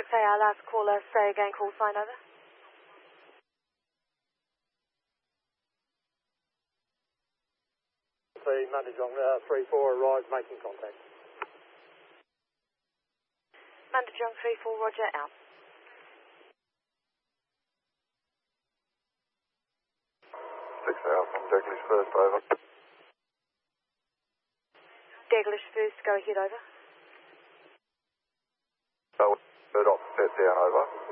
say our last caller, say again, call sign over. The Mundijong 3-4 arrives, making contact. Mundijong 3-4, roger, out. 6 out from Deglish first, over. Deglish first, go ahead, over. Bird off, set down, over.